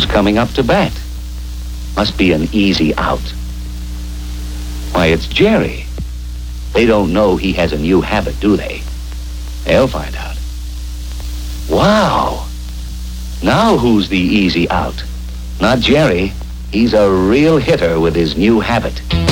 Who's coming up to bat? Must be an easy out. Why, it's Jerry. They don't know he has a new habit, do they? They'll find out. Wow! Now who's the easy out? Not Jerry. He's a real hitter with his new habit.